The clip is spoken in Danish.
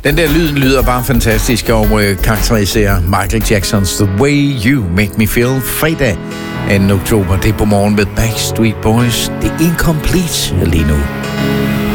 Den der lyd lyder bare fantastisk og karakteriserer Michael Jacksons The Way You Make Me Feel. Fredag 2. oktober, det er på morgen med Backstreet Boys. Det er incomplete lige nu.